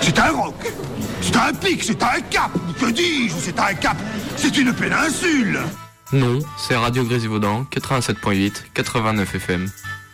C'est un roc. C'est un pic, c'est un cap. Que dis-je? C'est un cap. C'est une péninsule. Non, c'est Radio Grésivaudan, 87.8, 89 FM.